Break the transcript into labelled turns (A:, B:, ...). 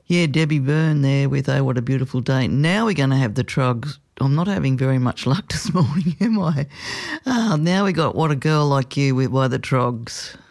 A: Yeah, Debbie Byrne there with Oh, What a Beautiful Day. Now we're going to have the Trogs. I'm not having very much luck this morning, am I? Now we got What a Girl Like You by the Trogs.